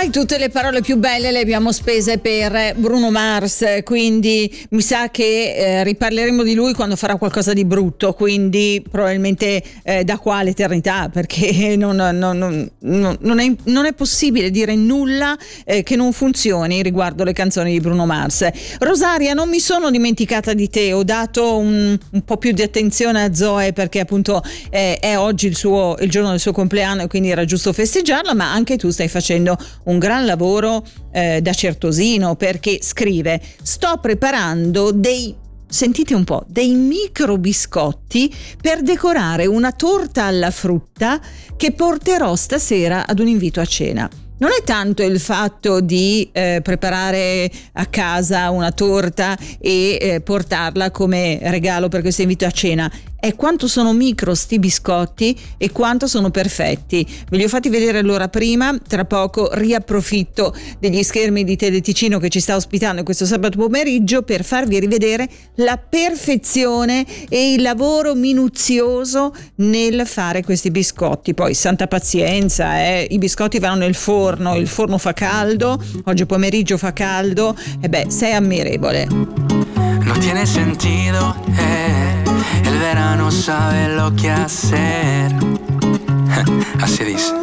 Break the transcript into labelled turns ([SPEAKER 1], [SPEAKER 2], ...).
[SPEAKER 1] Sai, tutte le parole più belle le abbiamo spese per Bruno Mars, quindi mi sa che riparleremo di lui quando farà qualcosa di brutto, quindi probabilmente da qua all'eternità, perché non è possibile dire nulla che non funzioni riguardo le canzoni di Bruno Mars. Rosaria, non mi sono dimenticata di te, ho dato un po' più di attenzione a Zoe perché appunto è oggi il giorno del suo compleanno e quindi era giusto festeggiarla, ma anche tu stai facendo un gran lavoro da certosino, perché scrive: sto preparando sentite un po', dei micro biscotti per decorare una torta alla frutta che porterò stasera ad un invito a cena. Non è tanto il fatto di preparare a casa una torta e portarla come regalo per questo invito a cena, è quanto sono micro sti biscotti e quanto sono perfetti. Ve li ho fatti vedere l'ora prima, tra poco riapprofitto degli schermi di Tele Ticino che ci sta ospitando questo sabato pomeriggio per farvi rivedere la perfezione e il lavoro minuzioso nel fare questi biscotti. Poi santa pazienza, i biscotti vanno nel forno, il forno fa caldo, oggi pomeriggio fa caldo, e sei ammirevole.
[SPEAKER 2] No tiene sentido, el verano sabe lo que hacer. Así dice.